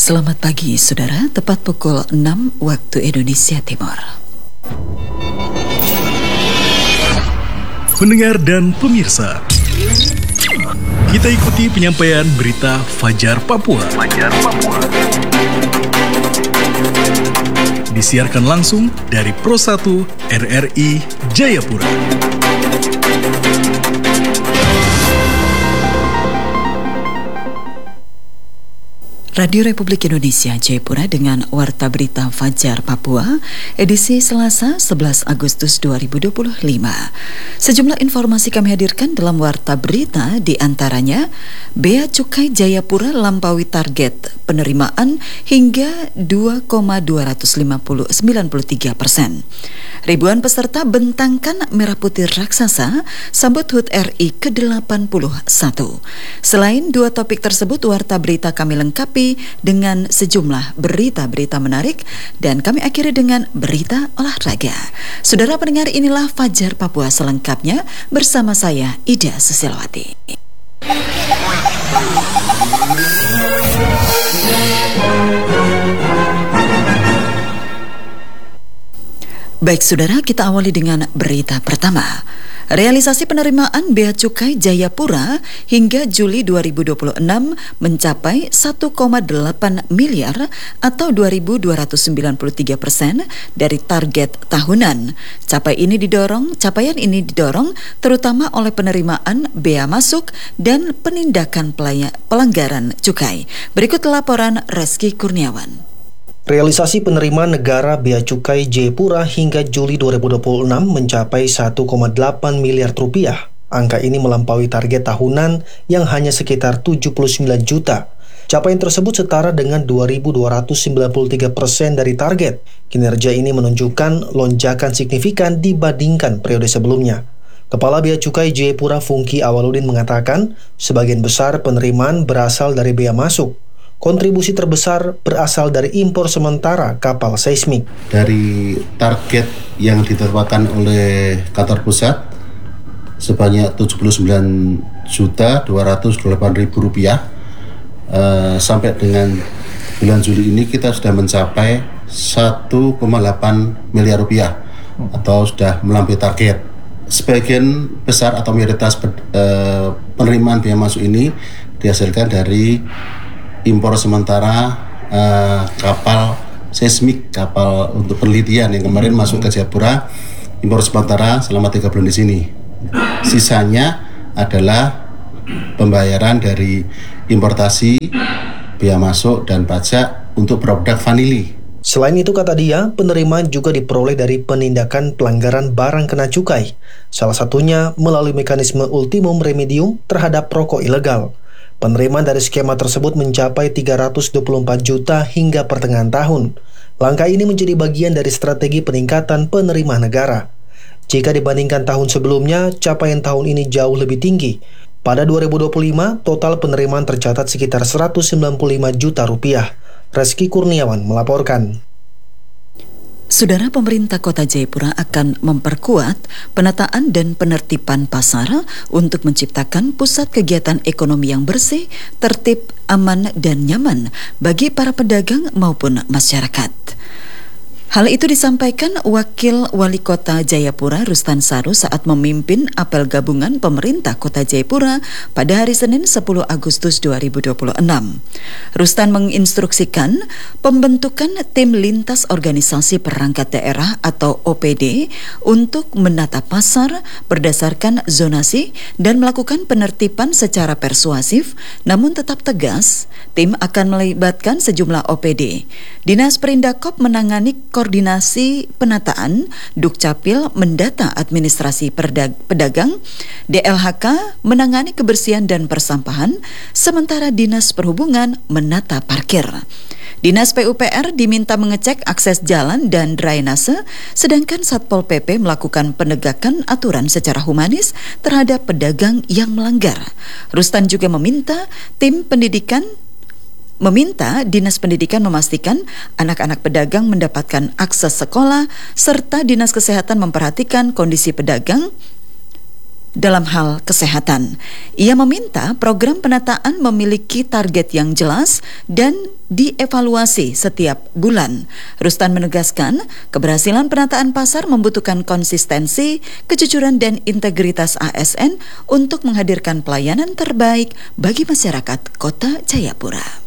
Selamat pagi, saudara. Tepat pukul 6 waktu Indonesia Timur. Pendengar dan pemirsa, kita ikuti penyampaian berita Fajar Papua. Disiarkan langsung dari Pro 1 RRI Jayapura. Radio Republik Indonesia Jayapura dengan Warta Berita Fajar Papua, edisi Selasa 11 Agustus 2025. Sejumlah informasi kami hadirkan dalam Warta Berita, di antaranya Bea Cukai Jayapura lampaui target penerimaan hingga 2,293%. Ribuan peserta bentangkan merah putih raksasa sambut HUT RI ke-81. Selain dua topik tersebut, Warta Berita kami lengkapi dengan sejumlah berita-berita menarik dan kami akhiri dengan berita olahraga. Saudara pendengar, inilah Fajar Papua selengkapnya bersama saya Ida Susilawati. Baik saudara, kita awali dengan berita pertama. Realisasi penerimaan Bea Cukai Jayapura hingga Juli 2026 mencapai 1,8 miliar atau 2.293% dari target tahunan. Capaian ini didorong terutama oleh penerimaan bea masuk dan penindakan pelanggaran cukai. Berikut laporan Reski Kurniawan. Realisasi penerimaan negara Bea Cukai Jayapura hingga Juli 2026 mencapai 1,8 miliar rupiah. Angka ini melampaui target tahunan yang hanya sekitar 79 juta. Capaian tersebut setara dengan 2.293% dari target. Kinerja ini menunjukkan lonjakan signifikan dibandingkan periode sebelumnya. Kepala Bea Cukai Jayapura Fungki Awaludin mengatakan, sebagian besar penerimaan berasal dari bea masuk. Kontribusi terbesar berasal dari impor sementara kapal seismik. Dari target yang ditetapkan oleh kantor pusat sebanyak Rp79.208.000, sampai dengan bulan Juli ini kita sudah mencapai 1,8 miliar rupiah atau sudah melampaui target. Sebagian besar atau mayoritas penerimaan biaya masuk ini dihasilkan dari impor sementara kapal seismik, kapal untuk penelitian yang kemarin masuk ke Jayapura, impor sementara selama 3 bulan di sini. Sisanya adalah pembayaran dari importasi, bea masuk dan pajak untuk produk vanili. Selain itu, kata dia, penerimaan juga diperoleh dari penindakan pelanggaran barang kena cukai. Salah satunya melalui mekanisme ultimum remedium terhadap rokok ilegal. Penerimaan dari skema tersebut mencapai 324 juta hingga pertengahan tahun. Langkah ini menjadi bagian dari strategi peningkatan penerimaan negara. Jika dibandingkan tahun sebelumnya, capaian tahun ini jauh lebih tinggi. Pada 2025, total penerimaan tercatat sekitar 195 juta rupiah. Reski Kurniawan melaporkan. Saudara, pemerintah Kota Jayapura akan memperkuat penataan dan penertiban pasar untuk menciptakan pusat kegiatan ekonomi yang bersih, tertib, aman, dan nyaman bagi para pedagang maupun masyarakat. Hal itu disampaikan Wakil Wali Kota Jayapura Rustan Saru saat memimpin apel gabungan pemerintah Kota Jayapura pada hari Senin 10 Agustus 2026. Rustan menginstruksikan pembentukan tim lintas organisasi perangkat daerah atau OPD untuk menata pasar berdasarkan zonasi dan melakukan penertiban secara persuasif namun tetap tegas. Tim akan melibatkan sejumlah OPD. Dinas Perindakop menangani koordinasi penataan, Dukcapil mendata administrasi pedagang, DLHK menangani kebersihan dan persampahan, sementara Dinas Perhubungan menata parkir. Dinas PUPR diminta mengecek akses jalan dan drainase, sedangkan Satpol PP melakukan penegakan aturan secara humanis terhadap pedagang yang melanggar. Rustan juga meminta Dinas Pendidikan memastikan anak-anak pedagang mendapatkan akses sekolah serta Dinas Kesehatan memperhatikan kondisi pedagang dalam hal kesehatan. Ia meminta program penataan memiliki target yang jelas dan dievaluasi setiap bulan. Rustan menegaskan, keberhasilan penataan pasar membutuhkan konsistensi, kejujuran dan integritas ASN untuk menghadirkan pelayanan terbaik bagi masyarakat Kota Jayapura.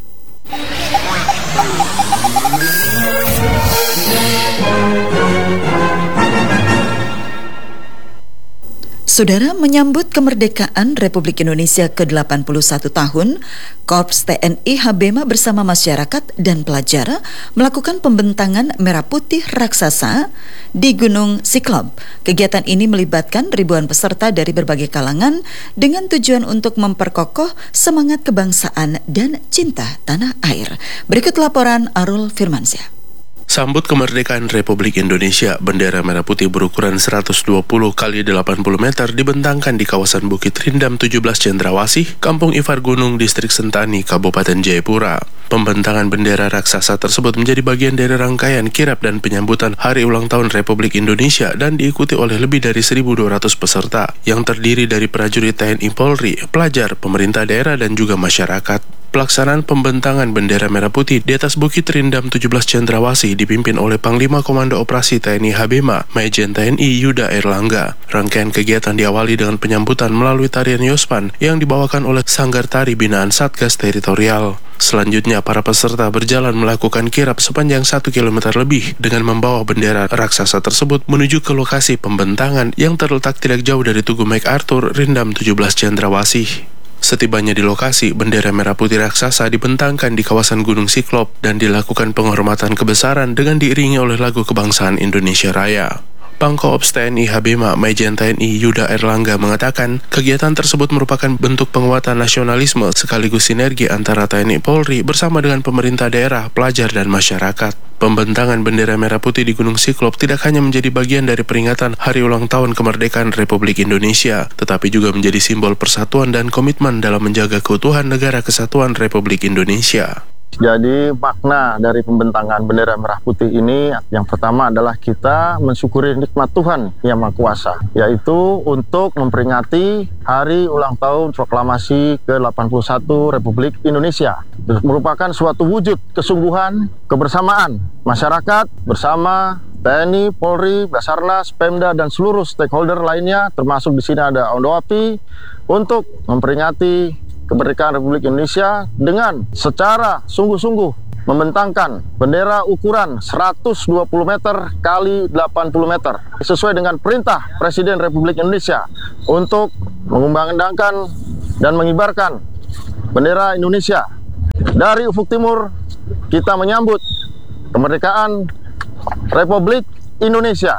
Saudara, menyambut kemerdekaan Republik Indonesia ke-81 tahun, Korps TNI Habema bersama masyarakat dan pelajar melakukan pembentangan merah putih raksasa di Gunung Siklop. Kegiatan ini melibatkan ribuan peserta dari berbagai kalangan dengan tujuan untuk memperkokoh semangat kebangsaan dan cinta tanah air. Berikut laporan Arul Firmansyah. Sambut kemerdekaan Republik Indonesia, bendera merah putih berukuran 120 x 80 meter dibentangkan di kawasan Bukit Rindam 17 Cendrawasih, Kampung Ifar Gunung, Distrik Sentani, Kabupaten Jayapura. Pembentangan bendera raksasa tersebut menjadi bagian dari rangkaian kirap dan penyambutan Hari Ulang Tahun Republik Indonesia dan diikuti oleh lebih dari 1.200 peserta yang terdiri dari prajurit TNI Polri, pelajar, pemerintah daerah dan juga masyarakat. Pelaksanaan pembentangan bendera merah putih di atas Bukit Rindam 17 Cendrawasih dipimpin oleh Panglima Komando Operasi TNI Habema, Majen TNI Yuda Erlangga. Rangkaian kegiatan diawali dengan penyambutan melalui tarian Yospan yang dibawakan oleh Sanggar Tari Binaan Satgas Teritorial. Selanjutnya, para peserta berjalan melakukan kirap sepanjang 1 km lebih dengan membawa bendera raksasa tersebut menuju ke lokasi pembentangan yang terletak tidak jauh dari Tugu MacArthur, Rindam 17 Cendrawasih. Setibanya di lokasi, bendera merah putih raksasa dibentangkan di kawasan Gunung Siklop dan dilakukan penghormatan kebesaran dengan diiringi oleh lagu kebangsaan Indonesia Raya. Pangkoops TNI Habema, Majen TNI Yuda Erlangga mengatakan, kegiatan tersebut merupakan bentuk penguatan nasionalisme sekaligus sinergi antara TNI Polri bersama dengan pemerintah daerah, pelajar dan masyarakat. Pembentangan bendera merah putih di Gunung Siklop tidak hanya menjadi bagian dari peringatan Hari Ulang Tahun Kemerdekaan Republik Indonesia, tetapi juga menjadi simbol persatuan dan komitmen dalam menjaga keutuhan Negara Kesatuan Republik Indonesia. Jadi makna dari pembentangan bendera merah putih ini yang pertama adalah kita mensyukuri nikmat Tuhan Yang Maha Kuasa, yaitu untuk memperingati Hari Ulang Tahun Proklamasi ke-81 Republik Indonesia. Itu merupakan suatu wujud kesungguhan kebersamaan masyarakat bersama TNI, Polri, Basarnas, Pemda dan seluruh stakeholder lainnya, termasuk di sini ada Ondoapi, untuk memperingati kemerdekaan Republik Indonesia dengan secara sungguh-sungguh membentangkan bendera ukuran 120 meter kali 80 meter sesuai dengan perintah Presiden Republik Indonesia untuk mengumandangkan dan mengibarkan bendera Indonesia. Dari ufuk timur kita menyambut kemerdekaan Republik Indonesia,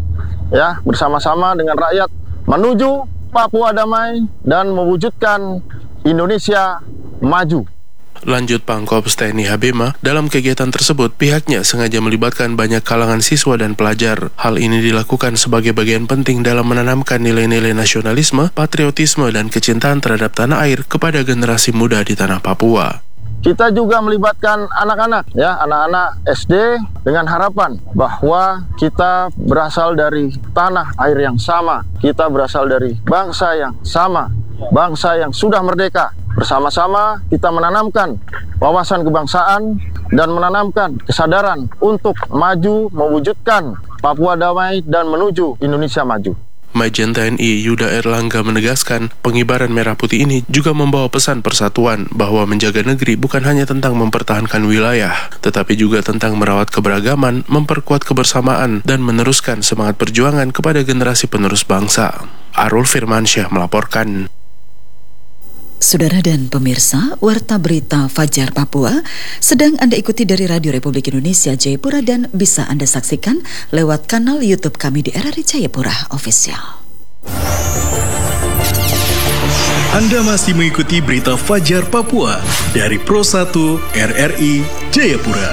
ya, bersama-sama dengan rakyat menuju Papua damai dan mewujudkan Indonesia maju. Lanjut Pangkoops TNI Habema, dalam kegiatan tersebut pihaknya sengaja melibatkan banyak kalangan siswa dan pelajar. Hal ini dilakukan sebagai bagian penting dalam menanamkan nilai-nilai nasionalisme, patriotisme dan kecintaan terhadap tanah air kepada generasi muda di tanah Papua. Kita juga melibatkan anak-anak, ya, anak-anak SD dengan harapan bahwa kita berasal dari tanah air yang sama, kita berasal dari bangsa yang sama, bangsa yang sudah merdeka. Bersama-sama kita menanamkan wawasan kebangsaan dan menanamkan kesadaran untuk maju mewujudkan Papua damai dan menuju Indonesia maju. Majen TNI Yuda Erlangga menegaskan, pengibaran merah putih ini juga membawa pesan persatuan bahwa menjaga negeri bukan hanya tentang mempertahankan wilayah, tetapi juga tentang merawat keberagaman, memperkuat kebersamaan, dan meneruskan semangat perjuangan kepada generasi penerus bangsa. Arul Firmansyah melaporkan. Saudara dan pemirsa, Warta Berita Fajar Papua sedang Anda ikuti dari Radio Republik Indonesia Jayapura dan bisa Anda saksikan lewat kanal YouTube kami di RRI Jayapura Official. Anda masih mengikuti Berita Fajar Papua dari Pro 1 RRI Jayapura.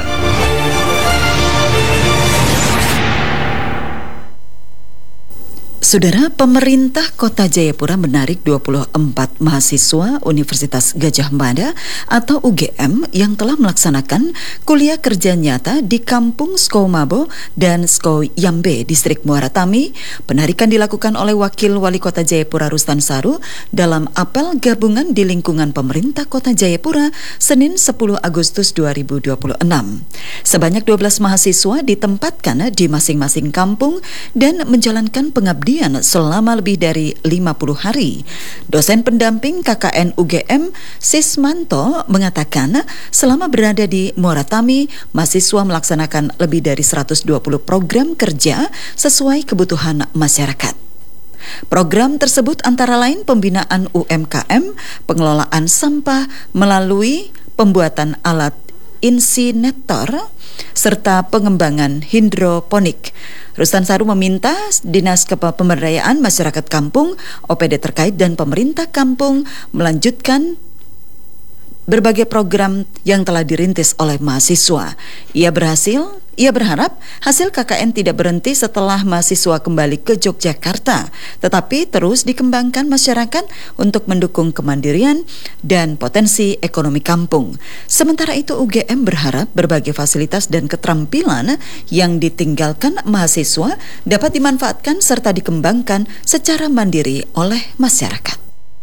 Saudara, pemerintah Kota Jayapura menarik 24 mahasiswa Universitas Gadjah Mada atau UGM yang telah melaksanakan kuliah kerja nyata di Kampung Skou Mabo dan Skou Yambe, Distrik Muara Tami. Penarikan dilakukan oleh Wakil Wali Kota Jayapura Rustan Saru dalam apel gabungan di lingkungan pemerintah Kota Jayapura Senin 10 Agustus 2026. Sebanyak 12 mahasiswa ditempatkan di masing-masing kampung dan menjalankan pengabdian selama lebih dari 50 hari. Dosen pendamping KKN UGM Sismanto mengatakan selama berada di Muara Tami, mahasiswa melaksanakan lebih dari 120 program kerja sesuai kebutuhan masyarakat. Program tersebut antara lain pembinaan UMKM, pengelolaan sampah melalui pembuatan alat insinerator, serta pengembangan hidroponik. Rustan Saru meminta Dinas Kepemberdayaan Masyarakat Kampung, OPD terkait dan pemerintah kampung melanjutkan berbagai program yang telah dirintis oleh mahasiswa. Ia berharap hasil KKN tidak berhenti setelah mahasiswa kembali ke Yogyakarta, tetapi terus dikembangkan masyarakat untuk mendukung kemandirian dan potensi ekonomi kampung. Sementara itu, UGM berharap berbagai fasilitas dan keterampilan yang ditinggalkan mahasiswa dapat dimanfaatkan serta dikembangkan secara mandiri oleh masyarakat.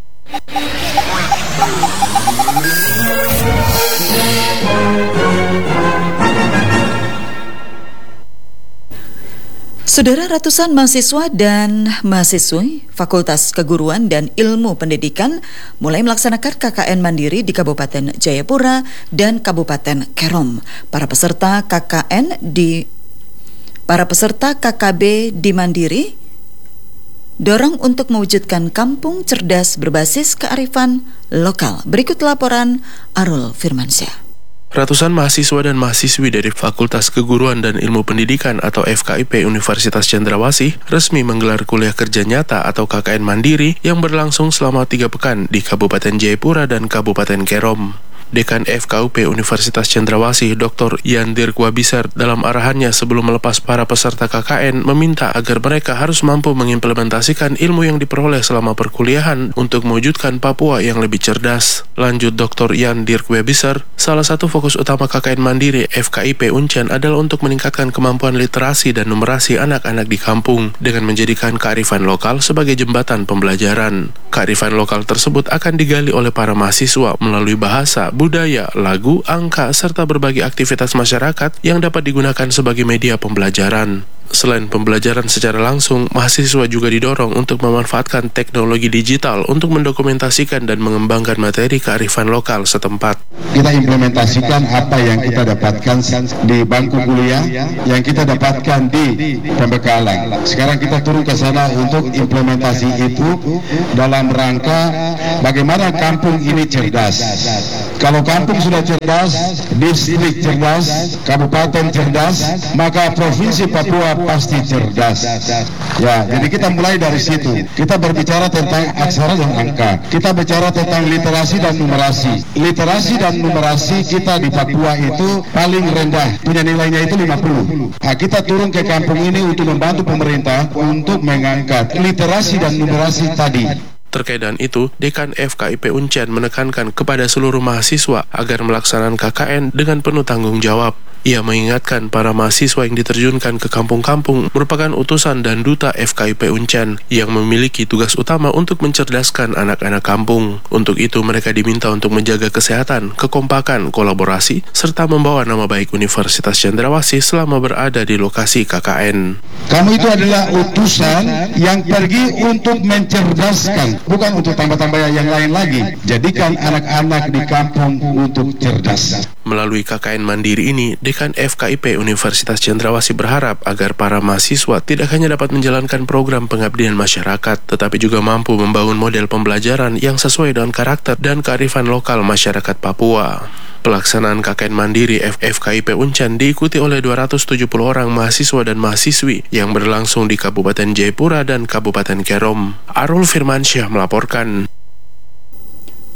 Saudara, ratusan mahasiswa dan mahasiswi Fakultas Keguruan dan Ilmu Pendidikan mulai melaksanakan KKN Mandiri di Kabupaten Jayapura dan Kabupaten Kerom. Para peserta KKB di Mandiri dorong untuk mewujudkan kampung cerdas berbasis kearifan lokal. Berikut laporan Arul Firmansyah. Ratusan mahasiswa dan mahasiswi dari Fakultas Keguruan dan Ilmu Pendidikan atau FKIP Universitas Cendrawasih resmi menggelar kuliah kerja nyata atau KKN Mandiri yang berlangsung selama 3 pekan di Kabupaten Jayapura dan Kabupaten Kerom. Dekan FKUP Universitas Cendrawasih Dr. Yandir Kwabisar dalam arahannya sebelum melepas para peserta KKN meminta agar mereka harus mampu mengimplementasikan ilmu yang diperoleh selama perkuliahan untuk mewujudkan Papua yang lebih cerdas. Lanjut Dr. Yandir Kwabisar, salah satu fokus utama KKN Mandiri FKIP Uncen adalah untuk meningkatkan kemampuan literasi dan numerasi anak-anak di kampung dengan menjadikan kearifan lokal sebagai jembatan pembelajaran. Kearifan lokal tersebut akan digali oleh para mahasiswa melalui bahasa, budaya, lagu, angka, serta berbagai aktivitas masyarakat yang dapat digunakan sebagai media pembelajaran. Selain pembelajaran secara langsung, mahasiswa juga didorong untuk memanfaatkan teknologi digital untuk mendokumentasikan dan mengembangkan materi kearifan lokal setempat. Kita implementasikan apa yang kita dapatkan di bangku kuliah, yang kita dapatkan di pembekalan. Sekarang kita turun ke sana untuk implementasi itu dalam rangka bagaimana kampung ini cerdas. Kalau kampung sudah cerdas, distrik cerdas, kabupaten cerdas, maka provinsi Papua pasti cerdas. Ya, jadi kita mulai dari situ. Kita berbicara tentang aksara dan angka. Kita bicara tentang literasi dan numerasi. Literasi dan numerasi kita di Papua itu paling rendah. Punya nilainya itu 50. Nah, kita turun ke kampung ini untuk membantu pemerintah untuk mengangkat literasi dan numerasi tadi. Terkait dengan itu, Dekan FKIP Uncen menekankan kepada seluruh mahasiswa agar melaksanakan KKN dengan penuh tanggung jawab. Ia mengingatkan para mahasiswa yang diterjunkan ke kampung-kampung merupakan utusan dan duta FKIP Uncen yang memiliki tugas utama untuk mencerdaskan anak-anak kampung. Untuk itu, mereka diminta untuk menjaga kesehatan, kekompakan, kolaborasi, serta membawa nama baik Universitas Cendrawasih selama berada di lokasi KKN. Kamu itu adalah utusan yang pergi untuk mencerdaskan, bukan untuk tambah-tambah yang lain lagi. Jadikan anak-anak di kampung untuk cerdas. Melalui KKN Mandiri ini, Dekan FKIP Universitas Cendrawasih berharap agar para mahasiswa tidak hanya dapat menjalankan program pengabdian masyarakat, tetapi juga mampu membangun model pembelajaran yang sesuai dengan karakter dan kearifan lokal masyarakat Papua. Pelaksanaan KKN Mandiri FKIP Uncen diikuti oleh 270 orang mahasiswa dan mahasiswi yang berlangsung di Kabupaten Jayapura dan Kabupaten Kerom. Arul Firmansyah melaporkan.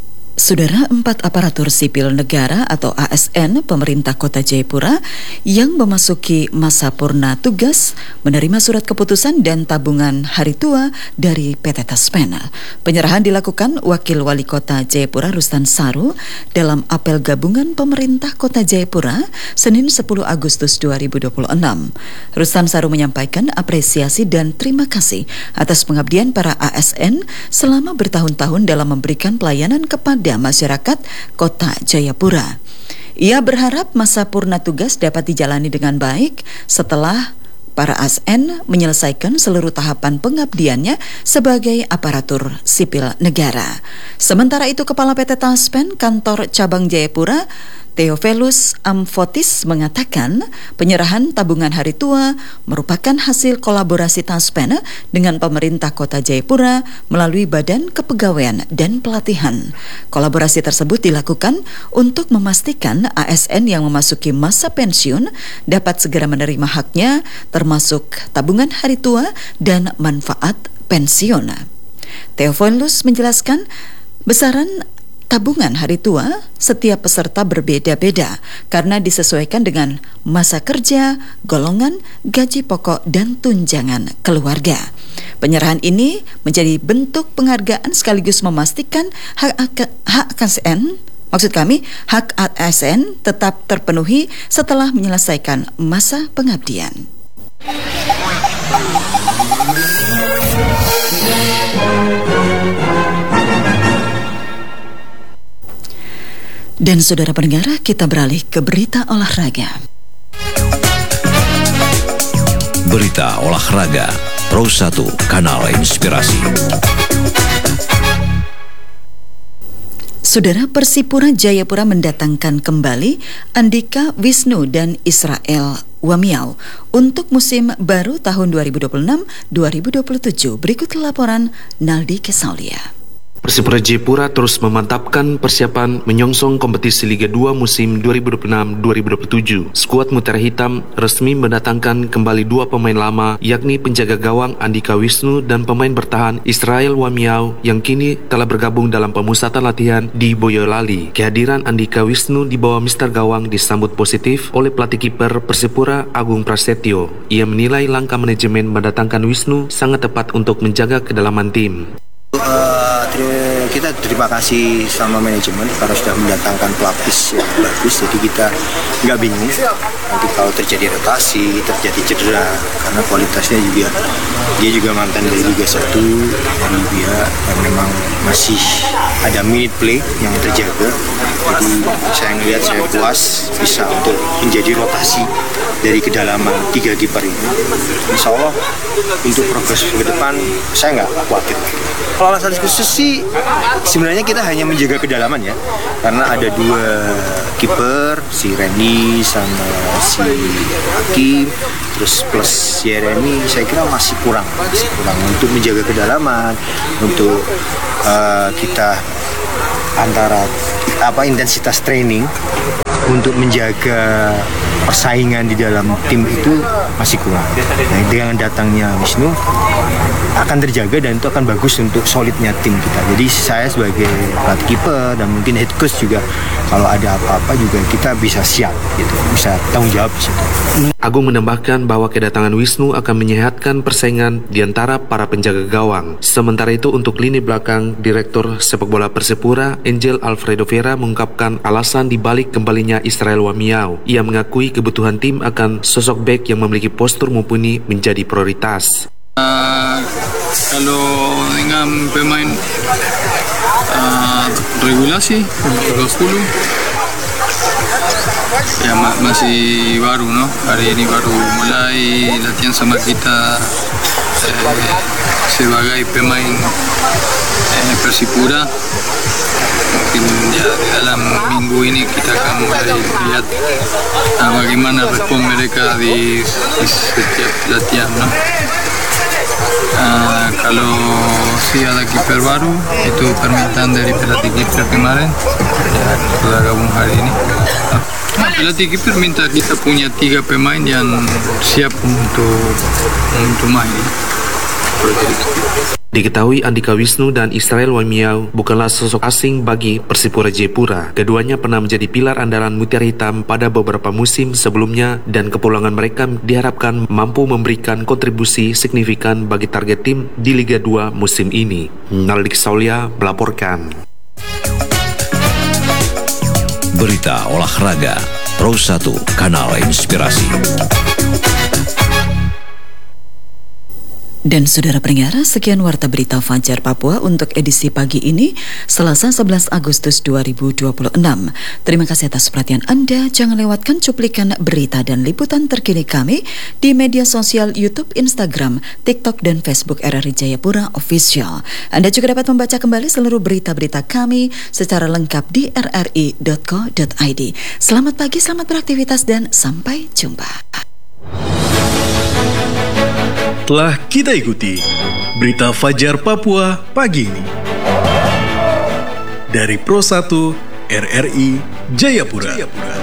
Saudara, 4 aparatur sipil negara atau ASN pemerintah Kota Jayapura yang memasuki masa purna tugas menerima surat keputusan dan tabungan hari tua dari PT Taspen. Penyerahan dilakukan Wakil Wali Kota Jayapura Rustan Saru dalam apel gabungan pemerintah Kota Jayapura Senin 10 Agustus 2026. Rustan Saru menyampaikan apresiasi dan terima kasih atas pengabdian para ASN selama bertahun-tahun dalam memberikan pelayanan kepada masyarakat Kota Jayapura. Ia berharap masa purna tugas dapat dijalani dengan baik setelah para ASN menyelesaikan seluruh tahapan pengabdiannya sebagai aparatur sipil negara. Sementara itu, Kepala PT Taspen Kantor Cabang Jayapura Theophilus Amfotis mengatakan penyerahan tabungan hari tua merupakan hasil kolaborasi Taspen dengan pemerintah Kota Jayapura melalui Badan Kepegawaian dan Pelatihan. Kolaborasi tersebut dilakukan untuk memastikan ASN yang memasuki masa pensiun dapat segera menerima haknya termasuk tabungan hari tua dan manfaat pensiun. Theophilus menjelaskan besaran tabungan hari tua setiap peserta berbeda-beda karena disesuaikan dengan masa kerja, golongan, gaji pokok, dan tunjangan keluarga. Penyerahan ini menjadi bentuk penghargaan sekaligus memastikan hak ASN tetap terpenuhi setelah menyelesaikan masa pengabdian. Dan saudara pendengar, kita beralih ke berita olahraga. Berita olahraga Pro 1 Kanal Inspirasi. Saudara, Persipura Jayapura mendatangkan kembali Andika Wisnu dan Israel Wamiau untuk musim baru tahun 2026-2027. Berikut laporan Naldi Kesaulia. Persipura Jayapura terus memantapkan persiapan menyongsong kompetisi Liga 2 musim 2026-2027. Skuad Mutiara Hitam resmi mendatangkan kembali 2 pemain lama, yakni penjaga gawang Andika Wisnu dan pemain bertahan Israel Wamiau yang kini telah bergabung dalam pemusatan latihan di Boyolali. Kehadiran Andika Wisnu di bawah Mister Gawang disambut positif oleh pelatih kiper Persipura Agung Prasetyo. Ia menilai langkah manajemen mendatangkan Wisnu sangat tepat untuk menjaga kedalaman tim. Kita terima kasih sama manajemen karena sudah mendatangkan pelapis yang bagus, jadi kita nggak bingung nanti kalau terjadi rotasi, terjadi cedera, karena kualitasnya juga dia juga mantan dari Liga 1 dari Libya dan memang masih ada minute play yang terjaga, jadi saya puas bisa untuk menjadi rotasi dari kedalaman 3 kiper ini. Insya Allah untuk progres ke depan saya nggak khawatir. Kalau alasan khusus sih sebenarnya kita hanya menjaga kedalaman ya, karena ada 2 kiper, si Reni sama si Hakim, terus plus Yeremi, saya kira masih kurang untuk menjaga kedalaman, untuk kita antara intensitas training untuk menjaga persaingan di dalam tim itu masih kurang. Nah, dengan datangnya Wisnu akan terjaga dan itu akan bagus untuk solidnya tim kita. Jadi saya sebagai pelatih kiper dan mungkin head coach juga kalau ada apa-apa juga kita bisa siap gitu, bisa tanggung jawab di situ. Agung menambahkan bahwa kedatangan Wisnu akan menyehatkan persaingan di antara para penjaga gawang. Sementara itu untuk lini belakang, Direktur Sepak Bola Persipura Angel Alfredo Vera mengungkapkan alasan dibalik kembalinya Israel Wamiau. Ia mengakui kebutuhan tim akan sosok bek yang memiliki postur mumpuni menjadi prioritas. Kalau dengan pemain regulasi 20 ya masih baru, no? Hari ini baru mulai latihan sama kita sebagai pemain Persipura. Mungkin ya dalam minggu ini kita akan mulai lihat bagaimana respon mereka di setiap latihan, no? Kalau si ada kiper baru itu permintaan dari pelatih kiper kemarin ya, sudah gabung hari ini. Pelatih kiper minta kita punya 3 pemain yang siap untuk main. proyek itu. Diketahui Andika Wisnu dan Israel Wamiau bukanlah sosok asing bagi Persipura Jayapura. Keduanya pernah menjadi pilar andalan Mutiara Hitam pada beberapa musim sebelumnya dan kepulangan mereka diharapkan mampu memberikan kontribusi signifikan bagi target tim di Liga 2 musim ini. Naldik Saulia melaporkan. Berita olahraga Pro 1 Kanal Inspirasi. Dan saudara pendengar, sekian Warta Berita Fajar Papua untuk edisi pagi ini, Selasa 11 Agustus 2026. Terima kasih atas perhatian Anda. Jangan lewatkan cuplikan berita dan liputan terkini kami di media sosial YouTube, Instagram, TikTok, dan Facebook RRI Jayapura Official. Anda juga dapat membaca kembali seluruh berita-berita kami secara lengkap di rri.co.id. Selamat pagi, selamat beraktivitas, dan sampai jumpa. Telah kita ikuti Berita Fajar Papua pagi ini dari Pro 1 RRI Jayapura.